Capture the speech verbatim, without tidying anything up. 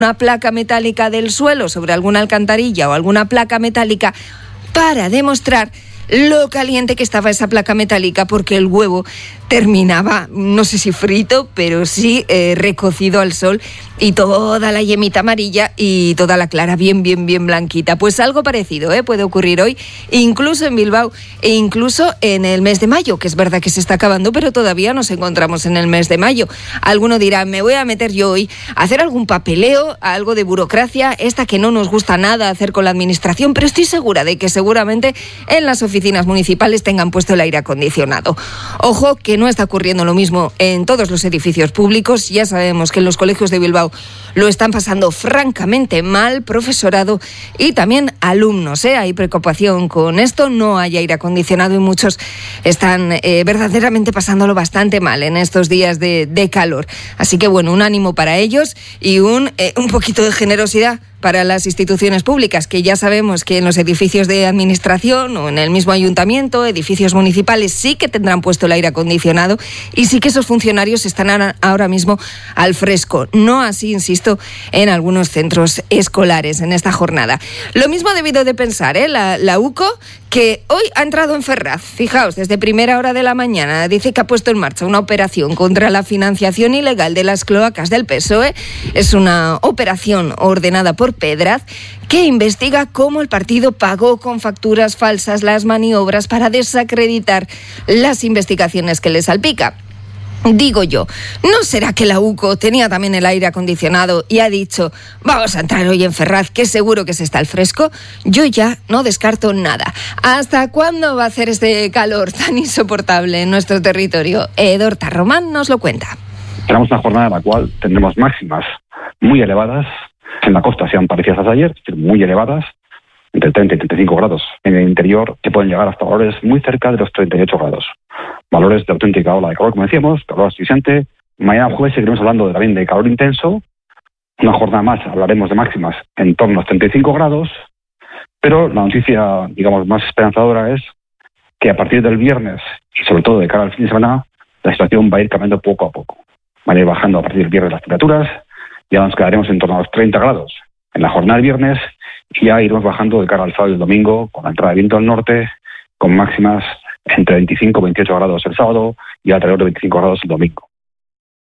una placa metálica del suelo sobre alguna alcantarilla o alguna placa metálica para demostrar lo caliente que estaba esa placa metálica, porque el huevo terminaba, no sé si frito, pero sí eh, recocido al sol, y toda la yemita amarilla y toda la clara bien, bien, bien blanquita. Pues algo parecido ¿eh? puede ocurrir hoy, incluso en Bilbao e incluso en el mes de mayo, que es verdad que se está acabando, pero todavía nos encontramos en el mes de mayo. Alguno dirá, me voy a meter yo hoy a hacer algún papeleo, algo de burocracia, esta que no nos gusta nada hacer con la administración, pero estoy segura de que seguramente en las oficinas municipales tengan puesto el aire acondicionado. Ojo, que no está ocurriendo lo mismo en todos los edificios públicos. Ya sabemos que en los colegios de Bilbao lo están pasando francamente mal, profesorado y también alumnos, ¿eh? Hay preocupación con esto, no hay aire acondicionado y muchos están eh, verdaderamente pasándolo bastante mal en estos días de, de calor. Así que bueno, un ánimo para ellos y un, eh, un poquito de generosidad para las instituciones públicas, que ya sabemos que en los edificios de administración o en el mismo ayuntamiento, edificios municipales, sí que tendrán puesto el aire acondicionado y sí que esos funcionarios están ahora mismo al fresco. No así, insisto, en algunos centros escolares en esta jornada. Lo mismo ha debido de pensar ¿eh? la, la U C O, que hoy ha entrado en Ferraz. Fijaos, desde primera hora de la mañana dice que ha puesto en marcha una operación contra la financiación ilegal de las cloacas del P S O E. Es una operación ordenada por Pedraz, que investiga cómo el partido pagó con facturas falsas las maniobras para desacreditar las investigaciones que le salpica. Digo yo, ¿no será que la U C O tenía también el aire acondicionado y ha dicho, vamos a entrar hoy en Ferraz, que seguro que se está al fresco? Yo ya no descarto nada. ¿Hasta cuándo va a hacer este calor tan insoportable en nuestro territorio? Edorta Román nos lo cuenta. Tenemos una jornada en la cual tendremos máximas muy elevadas. En la costa sean parecidas a las de ayer, es decir, muy elevadas, entre treinta y treinta y cinco grados. En el interior, que pueden llegar hasta valores muy cerca de los treinta y ocho grados. Valores de auténtica ola de calor, como decíamos, calor asfixiante. Mañana jueves seguiremos hablando de, también de calor intenso. Una jornada más hablaremos de máximas en torno a los treinta y cinco grados. Pero la noticia, digamos, más esperanzadora es que a partir del viernes, y sobre todo de cara al fin de semana, la situación va a ir cambiando poco a poco. Van a ir bajando a partir del viernes las temperaturas. Ya nos quedaremos en torno a los treinta grados en la jornada del viernes y ya iremos bajando de cara al sábado y el domingo con la entrada de viento del norte, con máximas entre veinticinco y veintiocho grados el sábado y alrededor de veinticinco grados el domingo.